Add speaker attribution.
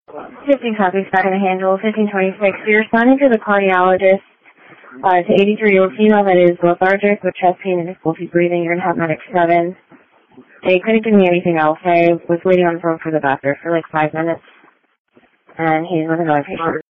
Speaker 1: 15 copies back in the handle, 1526. You're responding to the cardiologist, to 83-year-old female that is lethargic with chest pain and difficulty breathing. You're going to have medic 7. They couldn't give me anything else. I was waiting on the phone for the doctor for like 5 minutes, and he's with another patient.